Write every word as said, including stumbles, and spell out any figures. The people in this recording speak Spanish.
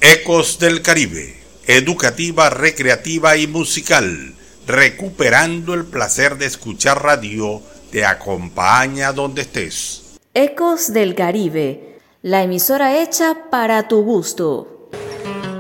Ecos del Caribe, educativa, recreativa y musical, recuperando el placer de escuchar radio, te acompaña donde estés. Ecos del Caribe, la emisora hecha para tu gusto.